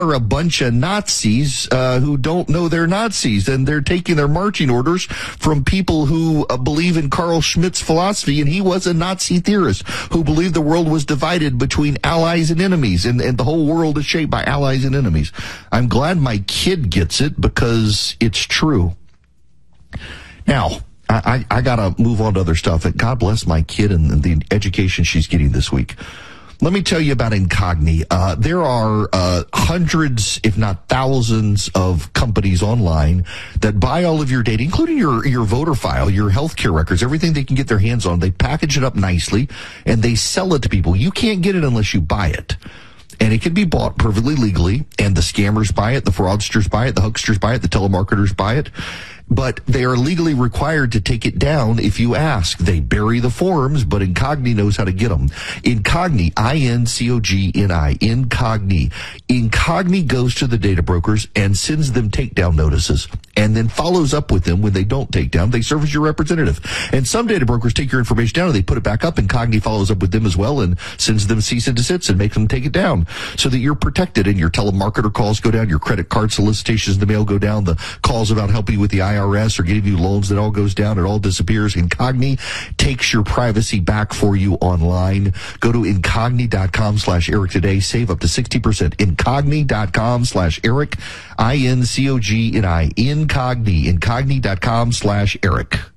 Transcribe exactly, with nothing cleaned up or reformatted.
are a bunch of Nazis uh, who don't know they're Nazis, and they're taking their marching orders from people who uh, believe in Carl Schmitt's philosophy, and he was a Nazi theorist who believed the world was divided between allies and enemies, and, and the whole world is shaped by allies and enemies. I'm glad my kid gets it because it's true. Now, I, I, I gotta move on to other stuff. And God bless my kid and the education she's getting this week. Let me tell you about Incogni. Uh, there are uh, hundreds, if not thousands, of companies online that buy all of your data, including your, your voter file, your healthcare records, everything they can get their hands on. They package it up nicely, and they sell it to people. You can't get it unless you buy it. And it can be bought perfectly legally, and the scammers buy it, the fraudsters buy it, the hoaxsters buy it, the telemarketers buy it. But they are legally required to take it down if you ask. They bury the forms, but Incogni knows how to get them. Incogni, I N C O G N I, Incogni. Incogni goes to the data brokers and sends them takedown notices, and then follows up with them when they don't take down. They serve as your representative. And some data brokers take your information down and they put it back up. Incogni follows up with them as well and sends them cease and desist and makes them take it down so that you're protected, and your telemarketer calls go down, your credit card solicitations in the mail go down, the calls about helping you with the I R S or giving you loans, that all goes down, it all disappears. Incogni takes your privacy back for you online. Go to incogni.com slash Eric today. Save up to sixty percent. Incogni.com slash Eric. I N C O G N I. Incogni. Incogni.com slash Eric.